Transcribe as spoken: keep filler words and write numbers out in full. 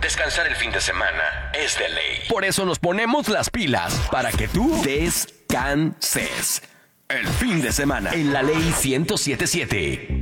descansar el fin de semana es de ley. Por eso nos ponemos las pilas, para que tú descanses. El fin de semana en la Ley ciento siete punto siete.